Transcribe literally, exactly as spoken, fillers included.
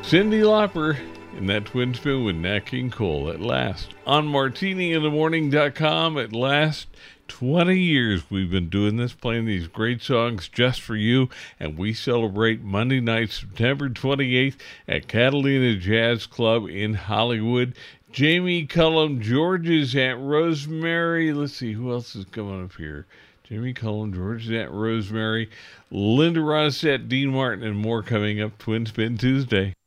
Cyndi Lauper in that twin spin with Nat King Cole at last. On martini in the morning dot com at last. twenty years we've been doing this, playing these great songs just for you, and we celebrate Monday night, September twenty-eighth at Catalina Jazz Club in Hollywood. Jamie Cullum, George's Aunt Rosemary. Let's see, who else is coming up here? Jamie Cullum, George's Aunt Rosemary, Linda Rossett, Dean Martin, and more coming up. Twin Spin Tuesday.